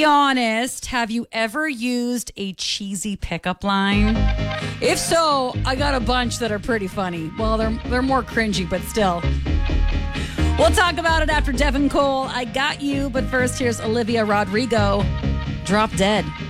honest, have you ever used a cheesy pickup line? If so, I got a bunch that are pretty funny. Well, they're more cringy, but still. We'll talk about it after Devin Cole. I Got You, but first, here's Olivia Rodrigo. Drop Dead.